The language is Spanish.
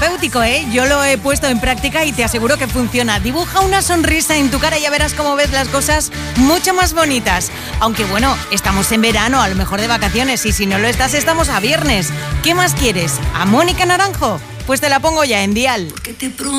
terapéutico, ¿eh? Yo lo he puesto en práctica y te aseguro que funciona. Dibuja una sonrisa en tu cara y ya verás cómo ves las cosas mucho más bonitas. Aunque bueno, estamos en verano, a lo mejor de vacaciones, y si no lo estás, estamos a viernes. ¿Qué más quieres? ¿A Mónica Naranjo? Pues te la pongo ya en Dial.